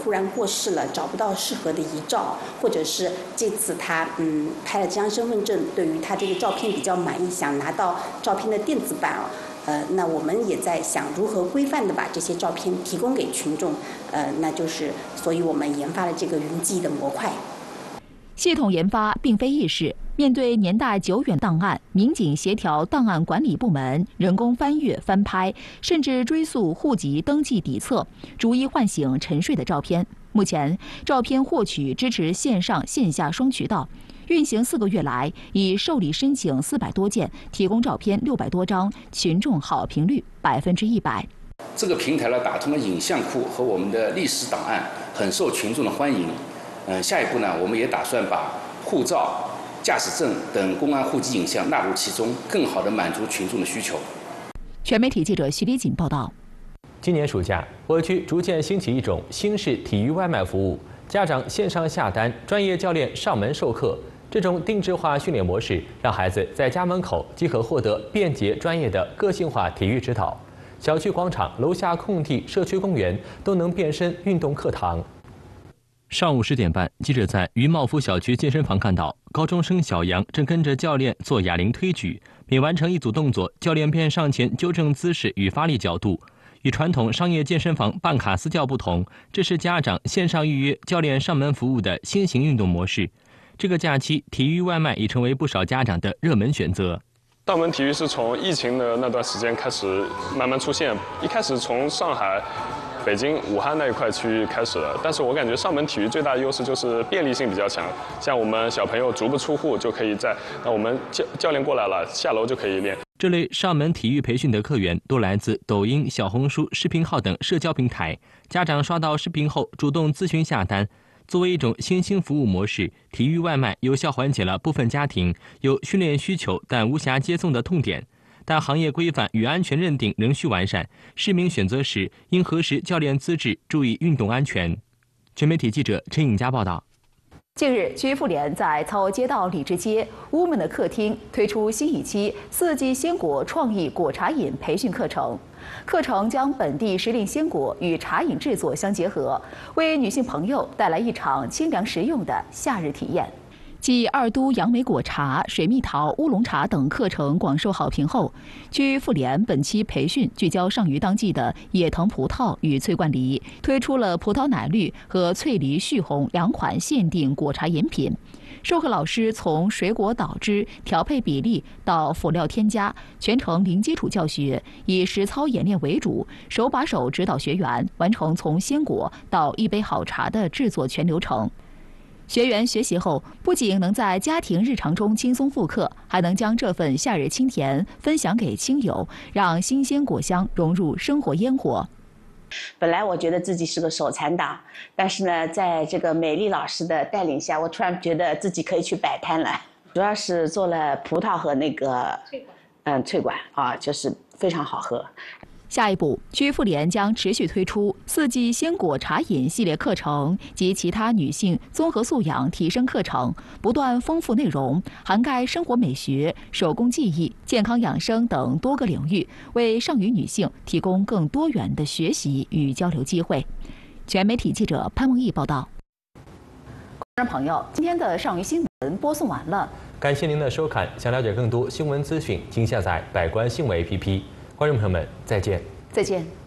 突然过世了，找不到适合的遗照，或者是这次他拍了这张身份证，对于他这个照片比较满意，想拿到照片的电子版那我们也在想如何规范的把这些照片提供给群众，那就是所以我们研发了这个云记忆的模块。 系统研发并非易事，面对年代久远档案，民警协调档案管理部门人工翻阅、翻拍，甚至追溯户籍登记底册，逐一唤醒沉睡的照片。目前，照片获取支持线上线下双渠道。运行4个月来，已受理申请400多件，提供照片600多张，群众好评率100%。 这个平台呢，打通了影像库和我们的历史档案，很受群众的欢迎。下一步呢，我们也打算把护照、驾驶证等公安户籍影像纳入其中，更好地满足群众的需求。 全媒体记者徐丽锦报道。 今年暑假，我区逐渐兴起一种新式体育外卖服务，家长线上下单，专业教练上门授课。这种定制化训练模式，让孩子在家门口即可获得便捷专业的个性化体育指导。小区广场、楼下空地、社区公园都能变身运动课堂。 上午10点半，记者在于茂福小区健身房看到，高中生小杨正跟着教练做哑铃推举，每完成一组动作，教练便上前纠正姿势与发力角度。与传统商业健身房办卡私教不同，这是家长线上预约教练上门服务的新型运动模式。这个假期，体育外卖已成为不少家长的热门选择。 上门体育是从疫情的那段时间开始慢慢出现，一开始从上海、北京、武汉那一块区域开始的。但是我感觉上门体育最大的优势就是便利性比较强，像我们小朋友足不出户就可以那我们教练过来了，下楼就可以练。 这类上门体育培训的客源都来自抖音、小红书、视频号等社交平台，家长刷到视频后主动咨询下单。作为一种新兴服务模式，体育外卖有效缓解了部分家庭有训练需求但无暇接送的痛点。但行业规范与安全认定仍需完善，市民选择时应核实教练资质，注意运动安全。全媒体记者陈颖佳报道。 近日，曲阜联在曹娥街道李治街 Woman 的客厅推出新一期4季鲜果创意果茶饮培训课程。课程将本地时令鲜果与茶饮制作相结合，为女性朋友带来一场清凉实用的夏日体验。继2都杨梅果茶、水蜜桃乌龙茶等课程广受好评后，曲阜联本期培训聚焦上于当季的野藤葡萄与翠冠梨，推出了葡萄奶绿和翠梨旭红2款限定果茶饮品。授课老师从水果捣汁、调配比例到辅料添加，全程零基础教学，以实操演练为主，手把手指导学员完成从鲜果到一杯好茶的制作全流程。学员学习后，不仅能在家庭日常中轻松复刻，还能将这份夏日清甜分享给亲友，让新鲜果香融入生活烟火。 本来我觉得自己是个手残党，但是呢，在这个美丽老师的带领下，我突然觉得自己可以去摆摊了。主要是做了葡萄和那个翠管啊，就是非常好喝。 下一步，曲阜联将持续推出4季鲜果茶饮系列课程及其他女性综合素养提升课程，不断丰富内容，涵盖生活美学、手工技艺、健康养生等多个领域，为上虞女性提供更多元的学习与交流机会。全媒体记者潘梦毅报道。观众朋友，今天的上虞新闻播送完了， 感谢您的收看。想了解更多新闻资讯，请下载百官新闻 APP。观众朋友们，再见。 再见。